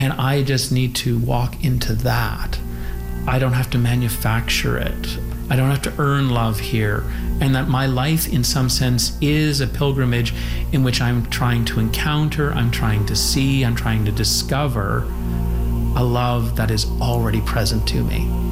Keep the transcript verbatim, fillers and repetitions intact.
And I just need to walk into that. I don't have to manufacture it. I don't have to earn love here. And that my life, in some sense, is a pilgrimage in which I'm trying to encounter, I'm trying to see, I'm trying to discover a love that is already present to me.